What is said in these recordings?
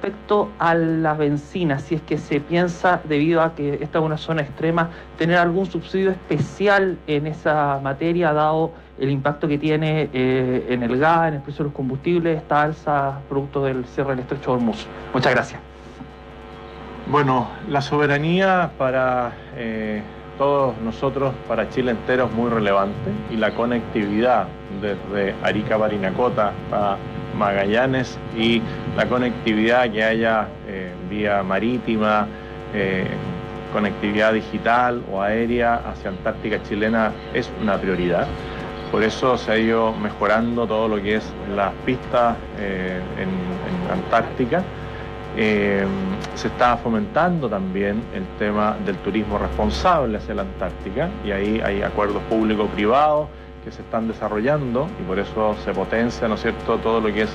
respecto a las bencinas, si es que se piensa, debido a que esta es una zona extrema, tener algún subsidio especial en esa materia, dado el impacto que tiene en el gas, en el precio de los combustibles, esta alza producto del cierre del estrecho de Hormuz. Muchas gracias. Bueno, la soberanía para todos nosotros, para Chile entero, es muy relevante, y la conectividad desde Arica, Parinacota a Magallanes, y la conectividad que haya vía marítima, conectividad digital o aérea hacia Antártica chilena es una prioridad. Por eso se ha ido mejorando todo lo que es las pistas en Antártica. Se está fomentando también el tema del turismo responsable hacia la Antártica, y ahí hay acuerdos público-privados que se están desarrollando, y por eso se potencia, ¿no es cierto?, todo lo que es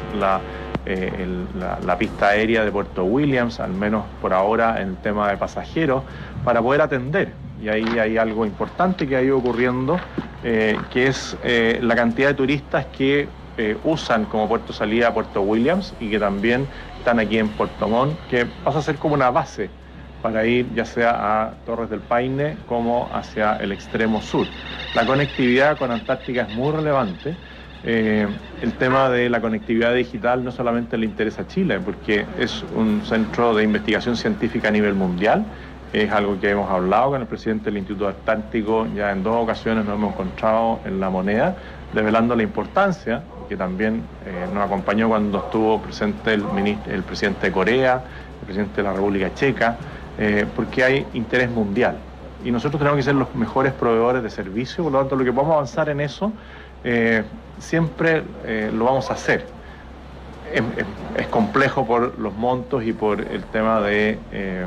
la pista aérea de Puerto Williams, al menos por ahora en el tema de pasajeros, para poder atender. Y ahí hay algo importante que ha ido ocurriendo, que es la cantidad de turistas que usan como puerto de salida a Puerto Williams, y que también están aquí en Puerto Montt, que pasa a ser como una base para ir ya sea a Torres del Paine como hacia el extremo sur. La conectividad con Antártica es muy relevante. El tema de la conectividad digital no solamente le interesa a Chile, porque es un centro de investigación científica a nivel mundial. Es algo que hemos hablado con el presidente del Instituto Antártico, ya en 2 ocasiones nos hemos encontrado en La Moneda, revelando la importancia, que también nos acompañó cuando estuvo presente el presidente de Corea, el presidente de la República Checa, porque hay interés mundial. Y nosotros tenemos que ser los mejores proveedores de servicio, por lo tanto, lo que podamos avanzar en eso, siempre lo vamos a hacer. Es complejo por los montos y por el tema de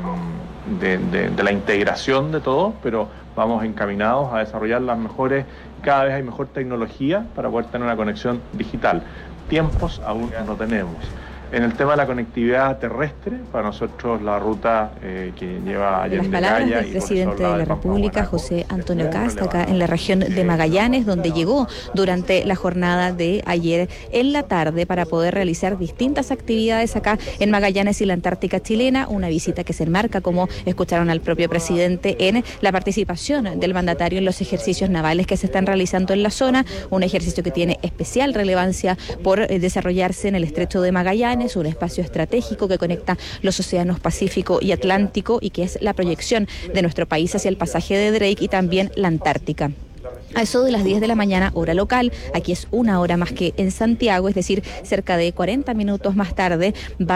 la integración de todo, pero vamos encaminados a desarrollar las mejores, cada vez hay mejor tecnología para poder tener una conexión digital. Tiempos aún no tenemos. En el tema de la conectividad terrestre, para nosotros la ruta que lleva Allende las palabras Gaya, del presidente de la República, José Antonio Kast, acá en la región de Magallanes, donde llegó durante la jornada de ayer en la tarde para poder realizar distintas actividades acá en Magallanes y la Antártica chilena, una visita que se enmarca, como escucharon al propio presidente, en la participación del mandatario en los ejercicios navales que se están realizando en la zona, un ejercicio que tiene especial relevancia por desarrollarse en el estrecho de Magallanes, un espacio estratégico que conecta los océanos Pacífico y Atlántico, y que es la proyección de nuestro país hacia el pasaje de Drake y también la Antártica. A eso de las 10 de la mañana, hora local, aquí es 1 hora más que en Santiago, es decir, cerca de 40 minutos más tarde,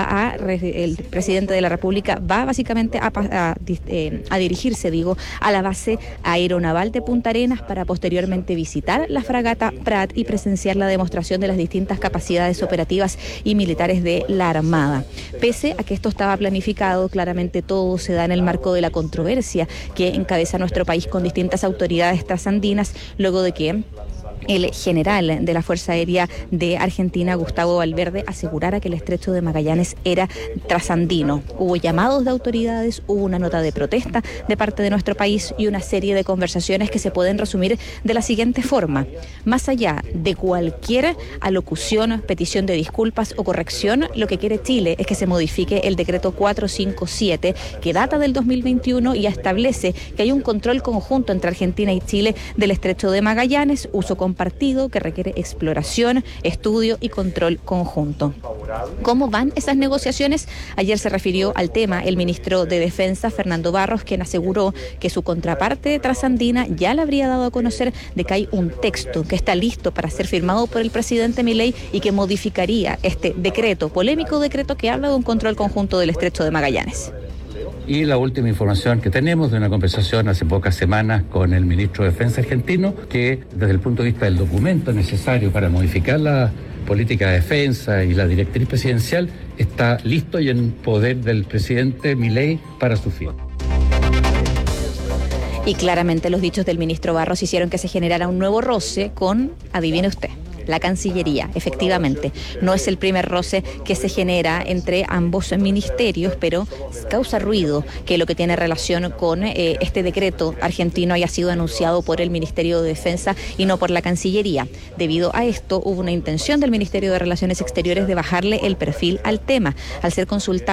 el presidente de la República va básicamente a dirigirse, a la base aeronaval de Punta Arenas para posteriormente visitar la fragata Prat y presenciar la demostración de las distintas capacidades operativas y militares de la Armada. Pese a que esto estaba planificado, claramente todo se da en el marco de la controversia que encabeza nuestro país con distintas autoridades trasandinas, luego de que el general de la Fuerza Aérea de Argentina, Gustavo Valverde, asegurara que el estrecho de Magallanes era trasandino. Hubo llamados de autoridades, hubo una nota de protesta de parte de nuestro país y una serie de conversaciones que se pueden resumir de la siguiente forma. Más allá de cualquier alocución, petición de disculpas o corrección, lo que quiere Chile es que se modifique el decreto 457, que data del 2021 y establece que hay un control conjunto entre Argentina y Chile del estrecho de Magallanes, uso compartido que requiere exploración, estudio y control conjunto. ¿Cómo van esas negociaciones? Ayer se refirió al tema el ministro de Defensa, Fernando Barros, quien aseguró que su contraparte trasandina ya le habría dado a conocer de que hay un texto que está listo para ser firmado por el presidente Milei y que modificaría este decreto, polémico decreto que habla de un control conjunto del estrecho de Magallanes. Y la última información que tenemos de una conversación hace pocas semanas con el ministro de Defensa argentino, que desde el punto de vista del documento necesario para modificar la política de defensa y la directriz presidencial, está listo y en poder del presidente Milei para su fin. Y claramente los dichos del ministro Barros hicieron que se generara un nuevo roce con, adivine usted, la Cancillería. Efectivamente, no es el primer roce que se genera entre ambos ministerios, pero causa ruido que lo que tiene relación con este decreto argentino haya sido anunciado por el Ministerio de Defensa y no por la Cancillería. Debido a esto, hubo una intención del Ministerio de Relaciones Exteriores de bajarle el perfil al tema. Al ser consultado